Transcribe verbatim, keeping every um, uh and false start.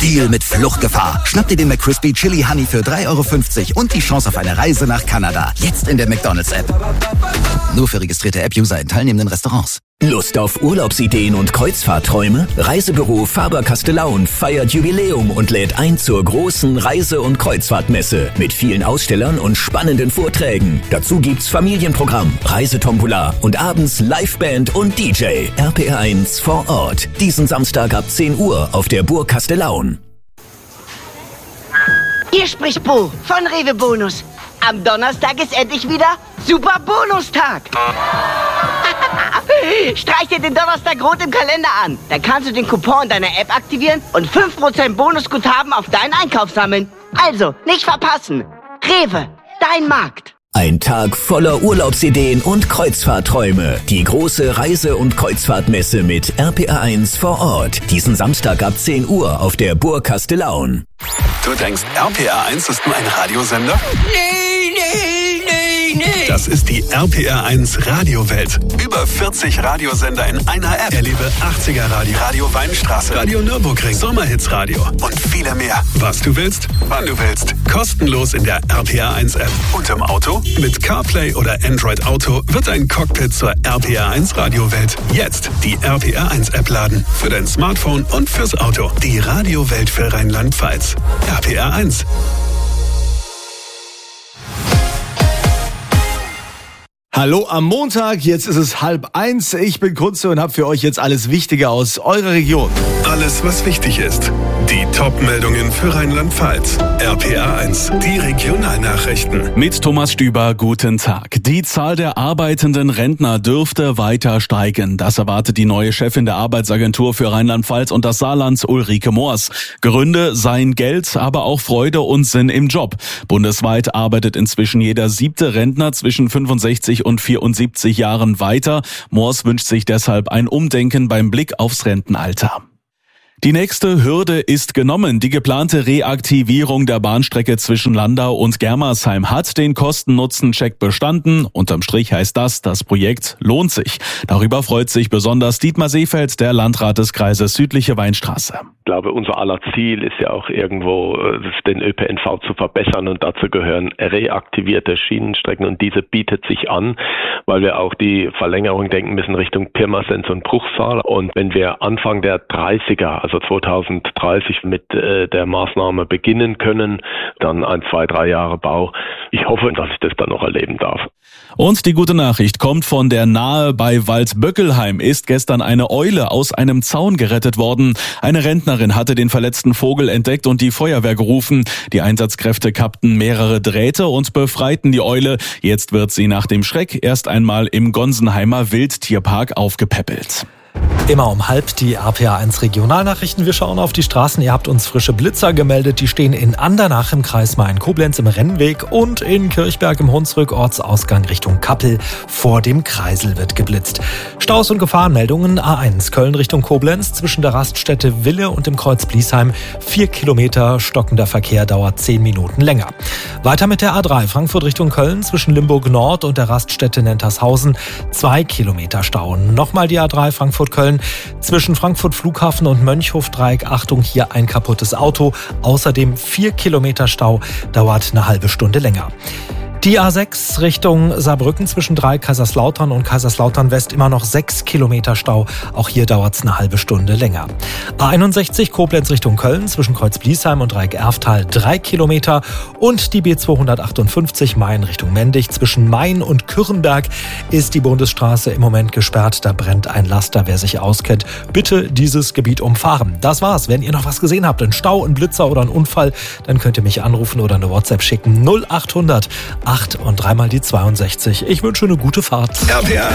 Deal mit Fluchtgefahr. Schnapp dir den McCrispy Chili Honey für drei Euro fünfzig und die Chance auf eine Reise nach Kanada. Jetzt in der McDonald's-App. Nur für registrierte App-User in teilnehmenden Restaurants. Lust auf Urlaubsideen und Kreuzfahrtträume? Reisebüro Faber-Castellaun feiert Jubiläum und lädt ein zur großen Reise- und Kreuzfahrtmesse mit vielen Ausstellern und spannenden Vorträgen. Dazu gibt's Familienprogramm, Reisetombola und abends Liveband und D J. R P R eins vor Ort. Diesen Samstag ab zehn Uhr auf der Burg Castellaun. Hier spricht Bo von Rewe Bonus. Am Donnerstag ist endlich wieder Super Bonustag. Streich dir den Donnerstag rot im Kalender an. Dann kannst du den Coupon in deiner App aktivieren und fünf Prozent Bonusguthaben auf deinen Einkauf sammeln. Also, nicht verpassen. Rewe, dein Markt. Ein Tag voller Urlaubsideen und Kreuzfahrtträume. Die große Reise- und Kreuzfahrtmesse mit R P R eins vor Ort. Diesen Samstag ab zehn Uhr auf der Burg Castellaun. Du denkst, R P R eins ist nur ein Radiosender? Nee, nee, nee, nee. Das ist die R P R eins Radiowelt. Über vierzig Radiosender in einer App. Erlebe achtziger Radio, Radio Weinstraße, Radio Nürburgring, Sommerhitsradio und viele mehr. Was du willst, wann du willst. Kostenlos in der R P R eins App. Und im Auto? Mit CarPlay oder Android Auto wird dein Cockpit zur R P R eins Radiowelt. Jetzt die R P R eins App laden. Für dein Smartphone und fürs Auto. Die Radiowelt für Rheinland-Pfalz. R P R eins. Hallo am Montag, jetzt ist es halb eins. Ich bin Kunze und habe für euch jetzt alles Wichtige aus eurer Region. Alles, was wichtig ist. Die Top-Meldungen für Rheinland-Pfalz. R P R eins, die Regionalnachrichten. Mit Thomas Stüber, guten Tag. Die Zahl der arbeitenden Rentner dürfte weiter steigen. Das erwartet die neue Chefin der Arbeitsagentur für Rheinland-Pfalz und das Saarland, Ulrike Moors. Gründe seien Geld, aber auch Freude und Sinn im Job. Bundesweit arbeitet inzwischen jeder siebte Rentner zwischen fünfundsechzig und vierundsiebzig Jahren weiter. Moors wünscht sich deshalb ein Umdenken beim Blick aufs Rentenalter. Die nächste Hürde ist genommen. Die geplante Reaktivierung der Bahnstrecke zwischen Landau und Germersheim hat den Kosten-Nutzen-Check bestanden. Unterm Strich heißt das, das Projekt lohnt sich. Darüber freut sich besonders Dietmar Seefeld, der Landrat des Kreises Südliche Weinstraße. Ich glaube, unser aller Ziel ist ja auch irgendwo, den Ö P N V zu verbessern und dazu gehören reaktivierte Schienenstrecken und diese bietet sich an, weil wir auch die Verlängerung denken müssen Richtung Pirmasens und Bruchsal und wenn wir Anfang der dreißiger, also zweitausenddreißig mit äh, der Maßnahme beginnen können, dann ein, zwei, drei Jahre Bau. Ich hoffe, dass ich das dann noch erleben darf. Und die gute Nachricht kommt von der Nahe. Bei Waldböckelheim ist gestern eine Eule aus einem Zaun gerettet worden. Eine Rentnerin hatte den verletzten Vogel entdeckt und die Feuerwehr gerufen. Die Einsatzkräfte kappten mehrere Drähte und befreiten die Eule. Jetzt wird sie nach dem Schreck erst einmal im Gonsenheimer Wildtierpark aufgepäppelt. Immer um halb die R P R eins Regionalnachrichten. Wir schauen auf die Straßen. Ihr habt uns frische Blitzer gemeldet. Die stehen in Andernach im Kreis Main-Koblenz im Rennweg und in Kirchberg im Hunsrück, Ortsausgang Richtung Kappel. Vor dem Kreisel wird geblitzt. Staus und Gefahrenmeldungen. A eins Köln Richtung Koblenz zwischen der Raststätte Wille und dem Kreuz Bliesheim. Vier Kilometer stockender Verkehr dauert zehn Minuten länger. Weiter mit der A drei Frankfurt Richtung Köln zwischen Limburg Nord und der Raststätte Nentershausen. Zwei Kilometer Stau. Nochmal die A drei Frankfurt-Köln zwischen Frankfurt Flughafen und Mönchhof-Dreieck. Achtung, hier ein kaputtes Auto. Außerdem vier Kilometer Stau, dauert eine halbe Stunde länger. Die A sechs Richtung Saarbrücken zwischen drei Kaiserslautern und Kaiserslautern West immer noch sechs Kilometer Stau. Auch hier dauert es eine halbe Stunde länger. A einundsechzig Koblenz Richtung Köln zwischen Kreuz Bliesheim und Dreieck-Erftal drei Kilometer. Und die B zweihundertachtundfünfzig Main Richtung Mendig zwischen Main und Kürrenberg ist die Bundesstraße im Moment gesperrt. Da brennt ein Laster. Wer sich auskennt, bitte dieses Gebiet umfahren. Das war's. Wenn ihr noch was gesehen habt, einen Stau, einen Blitzer oder einen Unfall, dann könnt ihr mich anrufen oder eine WhatsApp schicken. null achthundert acht und dreimal die zweiundsechzig. Ich wünsche eine gute Fahrt. R P R